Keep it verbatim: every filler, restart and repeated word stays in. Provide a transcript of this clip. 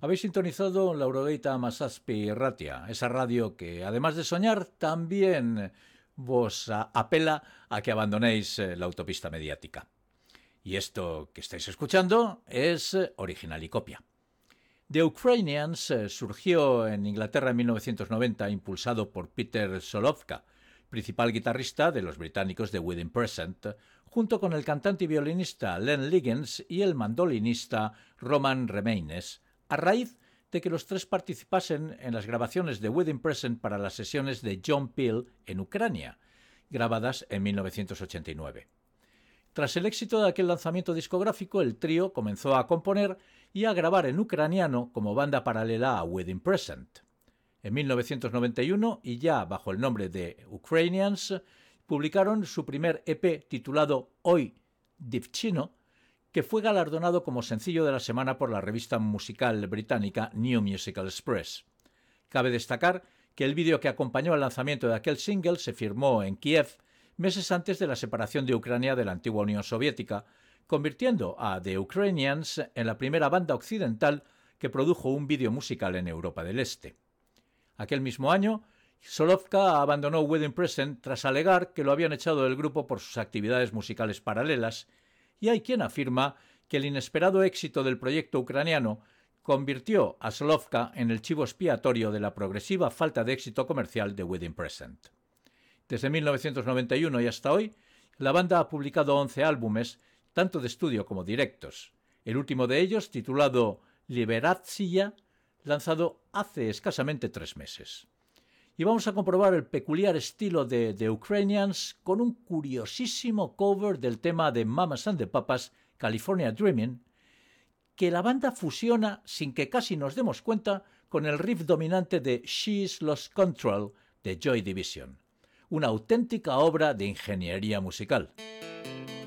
Habéis sintonizado la Eurogaita Masazpi Ratia, esa radio que, además de soñar, también vos apela a que abandonéis la autopista mediática. Y esto que estáis escuchando es Original y Copia. The Ukrainians surgió en Inglaterra en mil novecientos noventa, impulsado por Peter Solovka, principal guitarrista de los británicos de Within Present, junto con el cantante y violinista Len Liggins y el mandolinista Roman Remaines, a raíz de que los tres participasen en las grabaciones de Within Present para las sesiones de John Peel en Ucrania, grabadas en mil novecientos ochenta y nueve. Tras el éxito de aquel lanzamiento discográfico, el trío comenzó a componer y a grabar en ucraniano como banda paralela a Within Present. En mil novecientos noventa y uno, y ya bajo el nombre de Ukrainians, publicaron su primer E P titulado Oi Divchino, que fue galardonado como sencillo de la semana por la revista musical británica New Musical Express. Cabe destacar que el vídeo que acompañó al lanzamiento de aquel single se filmó en Kiev meses antes de la separación de Ucrania de la antigua Unión Soviética, convirtiendo a The Ukrainians en la primera banda occidental que produjo un vídeo musical en Europa del Este. Aquel mismo año, Solovka abandonó Within Present tras alegar que lo habían echado del grupo por sus actividades musicales paralelas, y hay quien afirma que el inesperado éxito del proyecto ucraniano convirtió a Solovka en el chivo expiatorio de la progresiva falta de éxito comercial de Within Present. Desde mil novecientos noventa y uno y hasta hoy, la banda ha publicado once álbumes, tanto de estudio como directos, el último de ellos, titulado Liberatsiya, lanzado hace escasamente tres meses. Y vamos a comprobar el peculiar estilo de The Ukrainians con un curiosísimo cover del tema de Mamas and the Papas, California Dreaming, que la banda fusiona, sin que casi nos demos cuenta, con el riff dominante de She's Lost Control de Joy Division, una auténtica obra de ingeniería musical.